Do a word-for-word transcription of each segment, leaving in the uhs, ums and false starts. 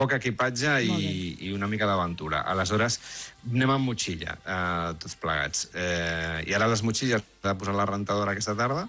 poc equipatge i, i una mica d'aventura. Aleshores, anem amb motxilla, eh, tots plegats. Eh, I ara les motxilles he de posar la rentadora aquesta tarda.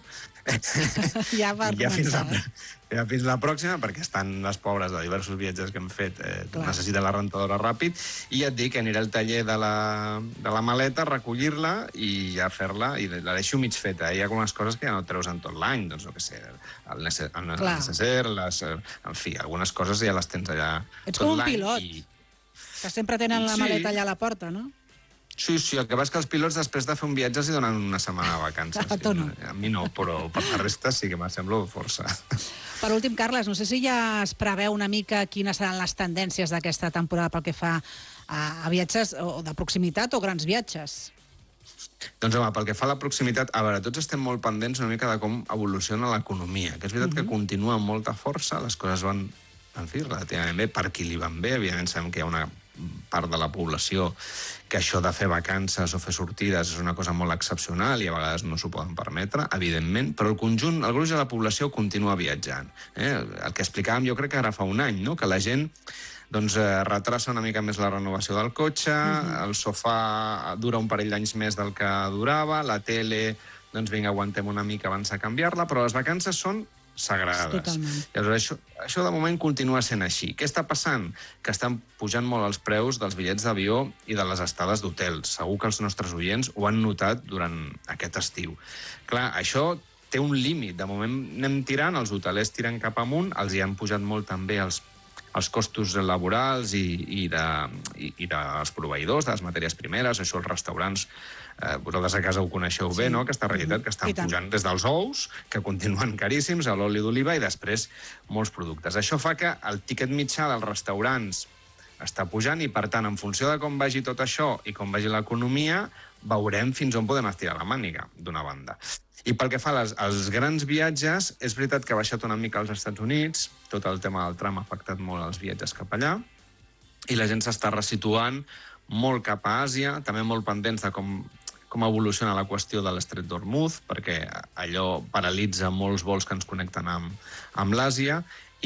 Ja va ja, fins la, començar, eh? ja fins la pròxima, perquè estan les pobres de diversos viatges que hem fet, eh, necessiten la rentadora ràpid, i ja et dic que aniré al taller de la, de la maleta, recollir-la i ja fer-la, i la deixo mig feta. Hi ha algunes coses que ja no treus en tot l'any, doncs no què sé, el necessaire, les, en fi, algunes coses ja les tens allà Ets tot com un l'any. pilot, I... que sempre tenen la Sí. maleta allà a la porta, no? Sí, sí, el que passa és que els pilots després de fer un viatge els hi donen una setmana de vacances. A tu no. A mi no, però per la resta sí que m'assemblo força. Per últim, Carles, no sé si ja es preveu una mica quines seran les tendències d'aquesta temporada pel que fa a, a viatges o de proximitat o grans viatges. Doncs home, pel que fa a la proximitat, a veure, tots estem molt pendents una mica de com evoluciona l'economia, que és veritat uh-huh. que continua amb molta força, les coses van, en fi, relativament bé, per qui li van bé, evidentment sabem que hi ha una part de la població que això de fer vacances o fer sortides és una cosa molt excepcional i a vegades no s'ho poden permetre, evidentment, però el conjunt, el gruix de la població continua viatjant. Eh? El que explicàvem jo crec que ara fa un any, no? Que la gent doncs, eh, retrasa una mica més la renovació del cotxe, uh-huh. el sofà dura un parell d'anys més del que durava, la tele, doncs vinga, aguantem una mica abans de canviar-la, però les vacances són sagrades. Totalment. I aleshores, això, això de moment continua sent així. Què està passant? Que estan pujant molt els preus dels bitllets d'avió i de les estades d'hotel. Segur que els nostres oients ho han notat durant aquest estiu. Clar, això té un límit. De moment anem tirant, els hotelers tiren cap amunt, els hi han pujat molt també els els costos laborals i, i, de, i, i dels proveïdors, de les matèries primeres, això els restaurants, eh, vosaltres a casa ho coneixeu bé, sí. No?, aquesta realitat que estan pujant des dels ous, que continuen caríssims, a l'oli d'oliva i després molts productes. Això fa que el tiquet mitjà dels restaurants està pujant i, per tant, en funció de com vagi tot això i com vagi l'economia, veurem fins on podem estirar la màniga, d'una banda. I pel que fa als, als grans viatges, és veritat que ha baixat una mica als Estats Units, tot el tema del Trump ha afectat molt els viatges cap allà, i la gent s'està resituant molt cap a Àsia, també molt pendents de com, com evoluciona la qüestió de l'Estret d'Hormuz, perquè allò paralitza molts vols que ens connecten amb, amb l'Àsia,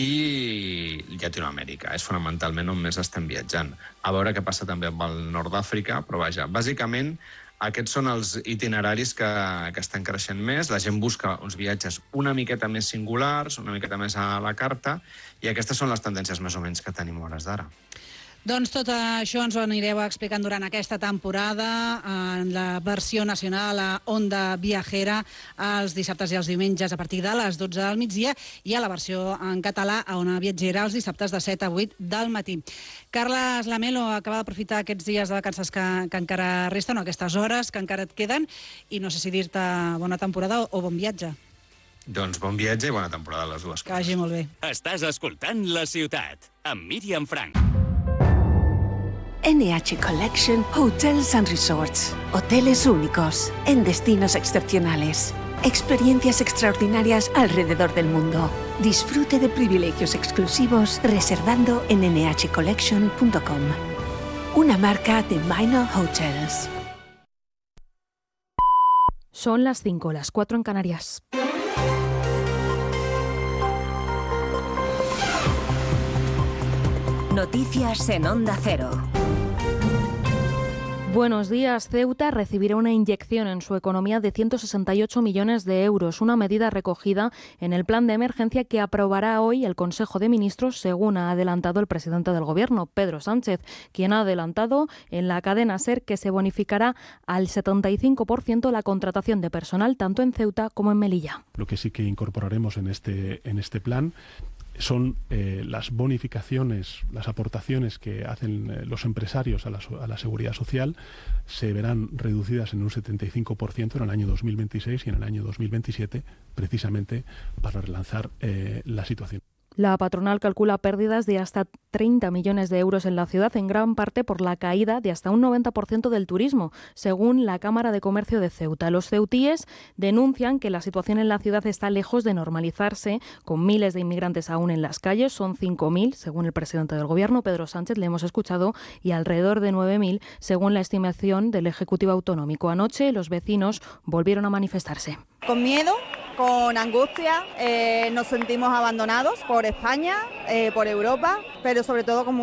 i Llatinoamèrica, és fonamentalment on més estem viatjant. A veure què passa també amb el nord d'Àfrica, però vaja, bàsicament aquests són els itineraris que, que estan creixent més. La gent busca uns viatges una miqueta més singulars, una miqueta més a la carta, i aquestes són les tendències més o menys que tenim a hores d'ara. Doncs tot això ens ho anireu explicant durant aquesta temporada en la versió nacional a Onda Viajera els dissabtes i els diumenges a partir de les dotze del migdia i a la versió en català a Ona Viatgera els dissabtes de set a vuit del matí. Carles Lamelo acaba d'aprofitar aquests dies de vacances que, que encara resten, o aquestes hores que encara et queden, i no sé si dir-te bona temporada o bon viatge. Doncs bon viatge i bona temporada, les dues coses. Que vagi molt bé. Estàs escoltant La Ciutat, amb Míriam Frank. N H Collection Hotels and Resorts. Hoteles únicos en destinos excepcionales. Experiencias extraordinarias alrededor del mundo. Disfrute de privilegios exclusivos reservando en n h collection punto com. Una marca de Minor Hotels. Son las cinco, las cuatro en Canarias. Noticias en Onda Cero. Buenos días. Ceuta recibirá una inyección en su economía de ciento sesenta y ocho millones de euros, una medida recogida en el plan de emergencia que aprobará hoy el Consejo de Ministros, según ha adelantado el presidente del Gobierno, Pedro Sánchez, quien ha adelantado en la cadena SER que se bonificará al setenta y cinco por ciento la contratación de personal tanto en Ceuta como en Melilla. Lo que sí que incorporaremos en este, en este plan son eh, las bonificaciones, las aportaciones que hacen eh, los empresarios a la, a la seguridad social se verán reducidas en un setenta y cinco por ciento en el año dos mil veintiséis y en el año dos mil veintisiete, precisamente para relanzar eh, la situación. La patronal calcula pérdidas de hasta treinta millones de euros en la ciudad, en gran parte por la caída de hasta un noventa por ciento del turismo, según la Cámara de Comercio de Ceuta. Los ceutíes denuncian que la situación en la ciudad está lejos de normalizarse, con miles de inmigrantes aún en las calles. Son cinco mil, según el presidente del Gobierno, Pedro Sánchez, le hemos escuchado, y alrededor de nueve mil, según la estimación del Ejecutivo Autonómico. Anoche los vecinos volvieron a manifestarse. Con miedo, con angustia, eh, nos sentimos abandonados por España, eh, por Europa, pero sobre todo con